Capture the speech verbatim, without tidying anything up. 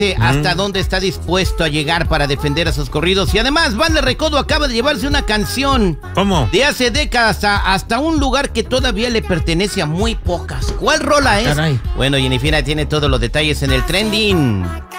hasta dónde está dispuesto a llegar para defender a sus corridos. Y además, Van de Recodo acaba de llevarse una canción. ¿Cómo? De hace décadas a- hasta un lugar que todavía le pertenece a muy pocas. ¿Cuál rola es? Caray. Bueno, Jennifer tiene todos los detalles en el trending.